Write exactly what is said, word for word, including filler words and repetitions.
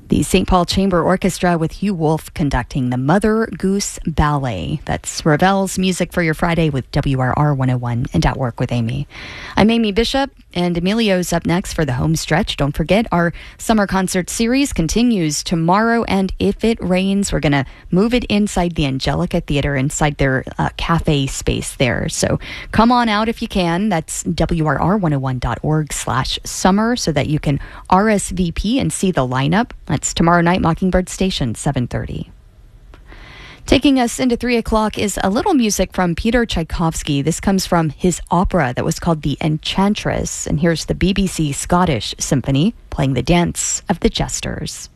The Saint Paul Chamber Orchestra with Hugh Wolf conducting the Mother Goose Ballet. That's Ravel's Music for Your Friday with W R R one oh one and At Work with Amy. I'm Amy Bishop, and Emilio's up next for the home stretch. Don't forget, our summer concert series continues tomorrow, and if it rains, we're going to move it inside the Angelica Theater, inside their uh, cafe space there. So come on out if you can. That's W R R one oh one dot org slash summer so that you can R S V P and see the lineup. That's tomorrow night, Mockingbird Station, seven thirty. Taking us into three o'clock is a little music from Peter Tchaikovsky. This comes from his opera that was called The Enchantress. And here's the B B C Scottish Symphony playing the Dance of the Jesters.